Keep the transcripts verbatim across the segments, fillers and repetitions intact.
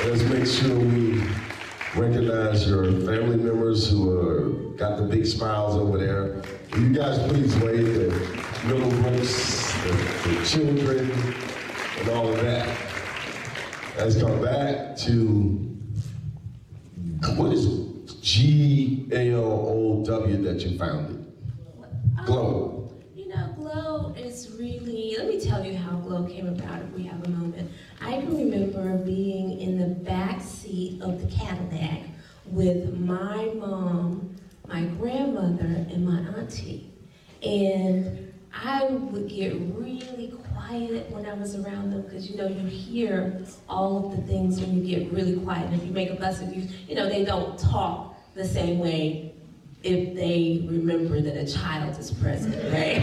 Let's make sure we recognize your family members who are, got the big smiles over there. Will you guys please wave the Middlebrooks, the, the children, and all of that. Let's come back to, what is G L O W that you founded? Glow. Um, you know, Glow is really, let me tell you how Glow came about if we have a moment. I can remember being in the back seat of the Cadillac with my mom, my grandmother, and my auntie. And I would get really quiet when I was around them because, you know, you hear all of the things when you get really quiet. And if you make a fuss, if you, you know, they don't talk the same way if they remember that a child is present, right?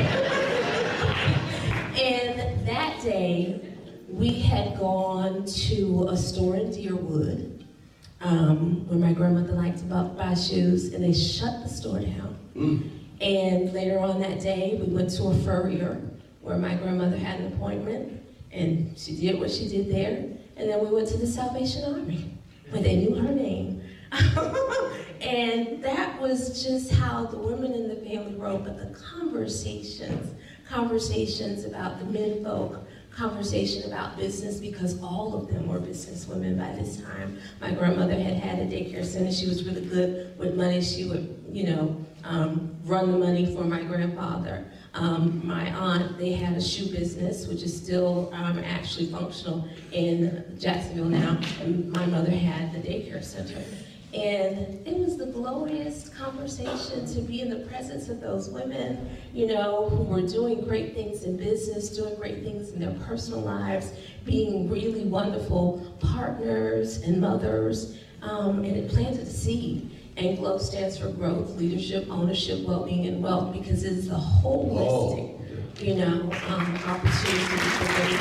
And that day, we had gone to a store in Deerwood um, where my grandmother liked to buy shoes, and they shut the store down. Mm. And later on that day, we went to a furrier where my grandmother had an appointment, and she did what she did there. And then we went to the Salvation Army, where they knew her name. And that was just how the women in the family wrote, but the conversations, conversations about the men folk, conversation about business, because all of them were business women by this time. My grandmother had had a daycare center. She was really good with money. She would, you know, um, run the money for my grandfather. Um, my aunt, they had a shoe business, which is still um, actually functional in Jacksonville now, and my mother had the daycare center. And it was the glorious conversation to be in the presence of those women, you know, who were doing great things in business, doing great things in their personal lives, being really wonderful partners and mothers, um, and it planted a seed. And GLOW stands for growth, leadership, ownership, well-being, and wealth, because it is a holistic, oh. you know, um, opportunity for women.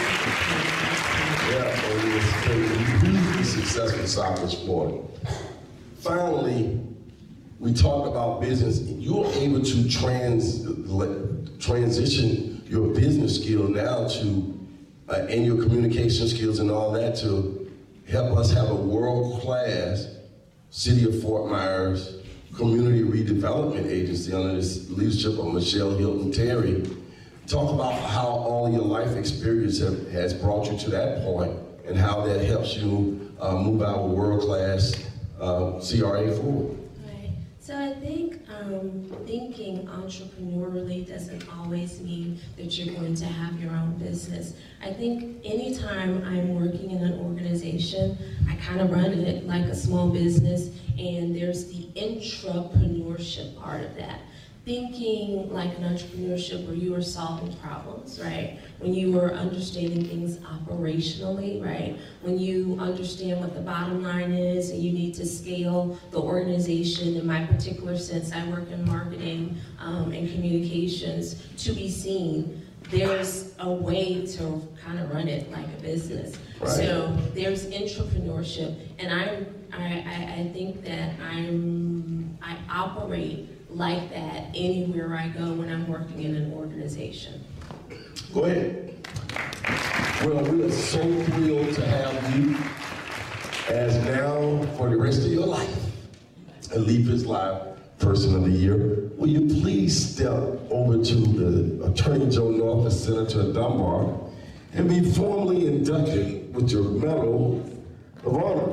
Yeah, so it's a hugely successful soccer sport. Finally, we talk about business. You're able to trans, transition your business skill now to, uh, and your communication skills and all that to help us have a world-class City of Fort Myers Community Redevelopment Agency under the leadership of Michelle Hilton Terry. Talk about how all your life experience have, has brought you to that point and how that helps you uh, move our world-class Uh, C R A forward. Right. So I think um, thinking entrepreneurially doesn't always mean that you're going to have your own business. I think anytime I'm working in an organization, I kind of run it like a small business, and there's the intrapreneurship part of that. Thinking like an entrepreneurship where you are solving problems, right? When you are understanding things operationally, right? When you understand what the bottom line is and you need to scale the organization. In my particular sense, I work in marketing um, and communications to be seen. There's a way to kind of run it like a business. Right. So there's intrapreneurship, and I, I, I think that I'm, I operate like that anywhere I go when I'm working in an organization. Go ahead. Well, we are so thrilled to have you as now for the rest of your life, a Leafers Live Person of the Year. Will you please step over to the Attorney General's office, Senator Dunbar, and be formally inducted with your Medal of Honor.